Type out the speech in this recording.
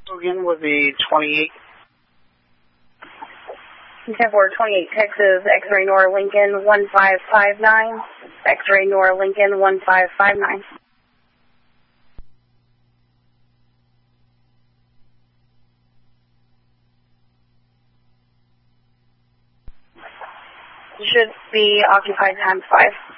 Again with the 28. 10-4, 28 Texas, X-ray Nora Lincoln 1559. X-ray Nora Lincoln 1559. Should be occupied ×5.